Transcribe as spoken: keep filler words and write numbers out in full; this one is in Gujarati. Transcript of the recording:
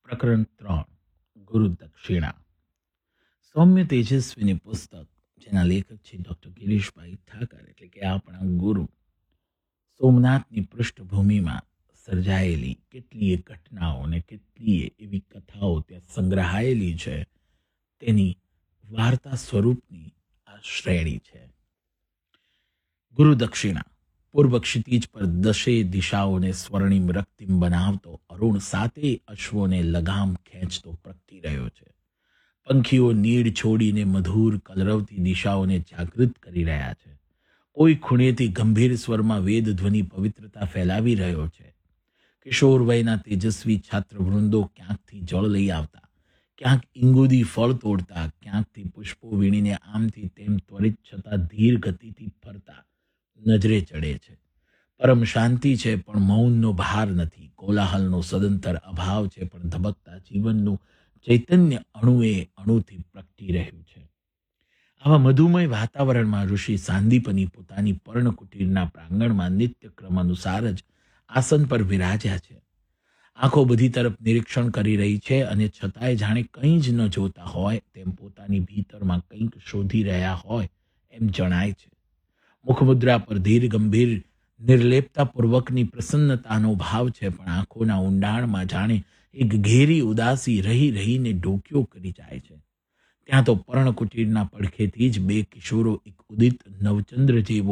પ્રકરણ ત્રણ ગુરુ દક્ષિણા. સૌમ્ય તેજસ્વીની પુસ્તક, જેના લેખક છે ડૉક્ટર ગિરીશભાઈ ઠાકર, એટલે કે આપણા ગુરુ. સોમનાથની પૃષ્ઠભૂમિમાં સર્જાયેલી કેટલીય ઘટનાઓ અને કેટલીય એવી કથાઓ ત્યાં સંગ્રહાયેલી છે. તેની વાર્તા સ્વરૂપની આ શ્રેણી છે. ગુરુ દક્ષિણા. પૂર્વ ક્ષિતિજ પર દશે દિશાઓને સ્વર્ણિમ રક્તિમ બનાવતો અરુણ સાતેય અશ્વોને લગામ ખેંચતો પ્રગટી રહ્યો છે. પંખીઓ નીડ છોડીને મધુર કલરવતી દિશાઓને જાગૃત કરી રહ્યા છે. કોઈ ખૂણેથી ગંભીર સ્વરમાં વેદ ધ્વનિ પવિત્રતા ફેલાવી રહ્યો છે. કિશોર વયના તેજસ્વી છાત્રવૃંદો ક્યાંકથી જળ લઈ આવતા, ક્યાંક ઇંગુદી ફળ તોડતા, ક્યાંકથી પુષ્પો વીણીને આમથી તેમ ત્વરિત છતાં ધીર ગતિથી ફરતા નજરે ચડે છે. પરમ શાંતિ છે, પણ મૌનનો ભાર નથી. કોલાહલનો સદંતર અભાવ છે, પણ ધબકતા જીવનનું ચૈતન્ય અણુએ અણુથી પ્રગટી રહ્યું છે. આવા મધુમય વાતાવરણમાં ઋષિ સાંદીપની પોતાની પર્ણકુટીરના પ્રાંગણમાં નિત્યક્રમ અનુસાર જ આસન પર વિરાજ્યા છે. આંખો બધી તરફ નિરીક્ષણ કરી રહી છે, અને છતાંય જાણે કંઈ જ ન જોતા હોય તેમ પોતાની ભીતરમાં કંઈક શોધી રહ્યા હોય એમ જણાય છે. મુખમુદ્રા પર ધીર ગંભીર નિર્લેપતાપૂર્વકની પ્રસન્નતાનો ભાવ છે, પણ આંખોના ઊંડાણમાં જાણે એક ઘેરી ઉદાસી રહી રહીને ડોક્યો કરી જાય છે. ત્યાં તો પર્ણકુટીરના પડખેથી જ બે કિશોરો એક ઉદિત નવચંદ્ર જેવો